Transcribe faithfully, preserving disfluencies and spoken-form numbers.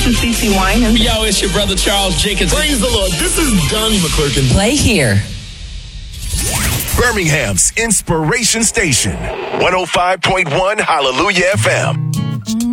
This is CeCe Winans. Yo, it's your brother Charles Jenkins. Praise the Lord. This is Donnie McClurkin. Play here. Birmingham's Inspiration Station, one oh five point one Hallelujah F M.